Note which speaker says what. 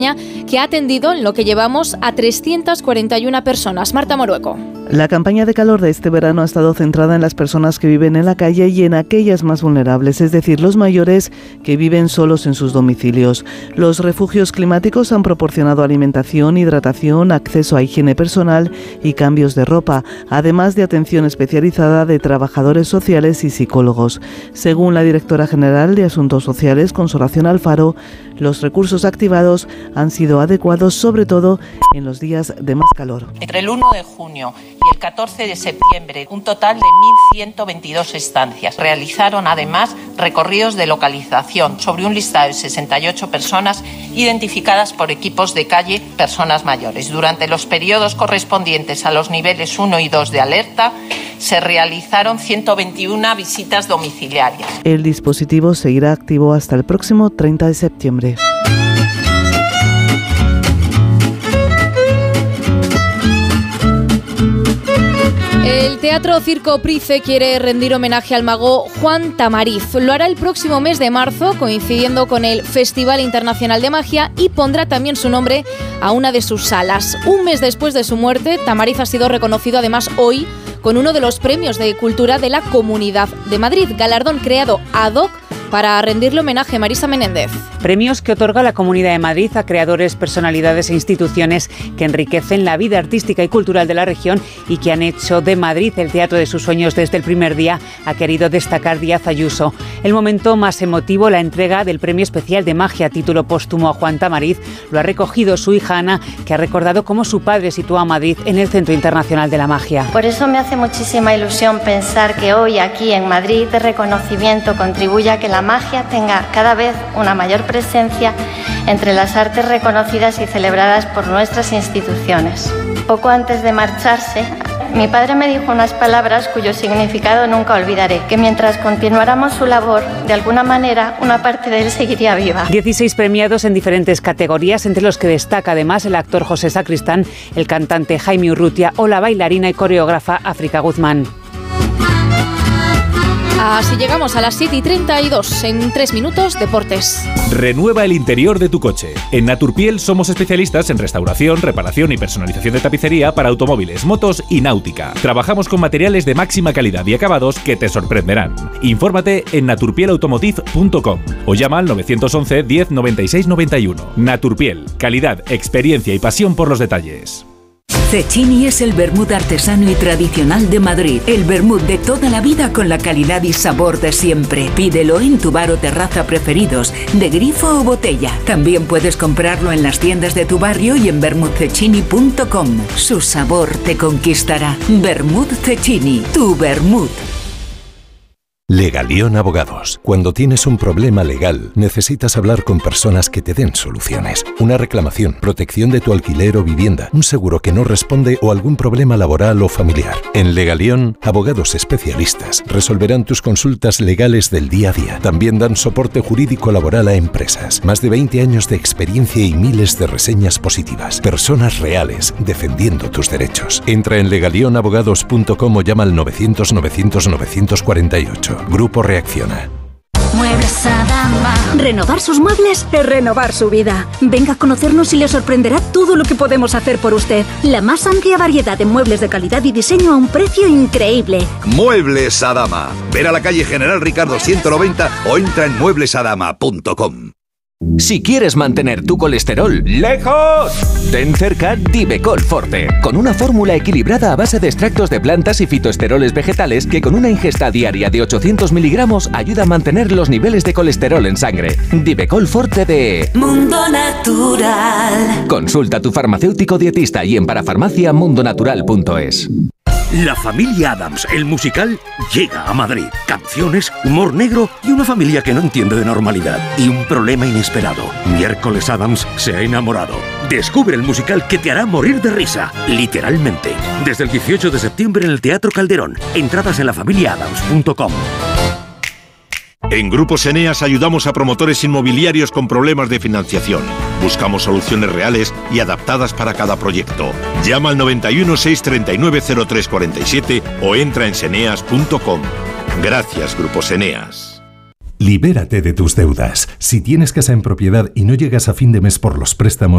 Speaker 1: que ha atendido en lo que llevamos a 341 personas. Marta Morueco.
Speaker 2: La campaña de calor de este verano ha estado centrada en las personas que viven en la calle y en aquellas más vulnerables, es decir, los mayores que viven solos en sus domicilios. Los refugios climáticos han proporcionado alimentación, hidratación, acceso a higiene personal y cambios de ropa, además de atención especializada de trabajadores sociales y psicólogos. Según la directora general de Asuntos Sociales, Consolación Alfaro, los recursos activados han sido adecuados, sobre todo en los días de más calor.
Speaker 3: Entre el 1 de junio y el 14 de septiembre, un total de 1.122 estancias. Realizaron además recorridos de localización sobre un listado de 68 personas identificadas por equipos de calle, personas mayores. Durante los periodos correspondientes a los niveles 1 y 2 de alerta, se realizaron 121 visitas domiciliarias.
Speaker 2: El dispositivo seguirá activo hasta el próximo 30 de septiembre.
Speaker 1: El Teatro Circo Price quiere rendir homenaje al mago Juan Tamariz. Lo hará el próximo mes de marzo, coincidiendo con el Festival Internacional de Magia, y pondrá también su nombre a una de sus salas. Un mes después de su muerte, Tamariz ha sido reconocido además hoy con uno de los premios de cultura de la Comunidad de Madrid, galardón creado ad hoc para rendirle homenaje. Marisa Menéndez.
Speaker 4: Premios que otorga la Comunidad de Madrid a creadores, personalidades e instituciones que enriquecen la vida artística y cultural de la región y que han hecho de Madrid el teatro de sus sueños desde el primer día, ha querido destacar Díaz Ayuso. El momento más emotivo, la entrega del Premio Especial de Magia, título póstumo a Juan Tamariz, lo ha recogido su hija Ana, que ha recordado cómo su padre situó a Madrid en el Centro Internacional de la Magia.
Speaker 5: Por eso me hace muchísima ilusión pensar que hoy aquí en Madrid el reconocimiento contribuye a que la magia tenga cada vez una mayor presencia entre las artes reconocidas y celebradas por nuestras instituciones. Poco antes de marcharse, mi padre me dijo unas palabras cuyo significado nunca olvidaré, que mientras continuáramos su labor, de alguna manera, una parte de él seguiría viva.
Speaker 4: 16 premiados en diferentes categorías, entre los que destaca además el actor José Sacristán, el cantante Jaime Urrutia o la bailarina y coreógrafa África Guzmán.
Speaker 1: Así llegamos a las 7:32, en 3 minutos, deportes.
Speaker 6: Renueva el interior de tu coche. En Naturpiel somos especialistas en restauración, reparación y personalización de tapicería para automóviles, motos y náutica. Trabajamos con materiales de máxima calidad y acabados que te sorprenderán. Infórmate en naturpielautomotive.com o llama al 911 10 96 91. Naturpiel, calidad, experiencia y pasión por los detalles.
Speaker 7: Cecchini es el vermut artesano y tradicional de Madrid. El vermut de toda la vida con la calidad y sabor de siempre. Pídelo en tu bar o terraza preferidos, de grifo o botella. También puedes comprarlo en las tiendas de tu barrio y en vermutcecchini.com. Su sabor te conquistará. Vermut Cecchini, tu vermut.
Speaker 8: Legalión Abogados. Cuando tienes un problema legal, necesitas hablar con personas que te den soluciones. Una reclamación, protección de tu alquiler o vivienda, un seguro que no responde o algún problema laboral o familiar. En Legalión, abogados especialistas resolverán tus consultas legales del día a día. También dan soporte jurídico laboral a empresas. Más de 20 años de experiencia y miles de reseñas positivas. Personas reales defendiendo tus derechos. Entra en legalionabogados.com o llama al 900 900 948. Grupo Reacciona.
Speaker 9: Muebles Adama. Renovar sus muebles es renovar su vida. Venga a conocernos y le sorprenderá todo lo que podemos hacer por usted. La más amplia variedad de muebles de calidad y diseño a un precio increíble.
Speaker 10: Muebles Adama. Ver a la calle General Ricardo 190 o entra en mueblesadama.com.
Speaker 11: Si quieres mantener tu colesterol lejos, ten cerca Divecol Forte, con una fórmula equilibrada a base de extractos de plantas y fitoesteroles vegetales que con una ingesta diaria de 800 miligramos ayuda a mantener los niveles de colesterol en sangre. Divecol Forte de
Speaker 9: Mundo Natural.
Speaker 11: Consulta a tu farmacéutico dietista y en parafarmaciamundonatural.es.
Speaker 12: La familia Addams, el musical, llega a Madrid. Canciones, humor negro y una familia que no entiende de normalidad. Y un problema inesperado. Miércoles Addams se ha enamorado. Descubre el musical que te hará morir de risa, literalmente. Desde el 18 de septiembre en el Teatro Calderón. Entradas en lafamiliaadams.com.
Speaker 13: En Grupos Eneas ayudamos a promotores inmobiliarios con problemas de financiación. Buscamos soluciones reales y adaptadas para cada proyecto. Llama al 91 639 0347 o entra en seneas.com. Gracias, Grupos Eneas.
Speaker 14: Libérate de tus deudas. Si tienes casa en propiedad y no llegas a fin de mes por los préstamos,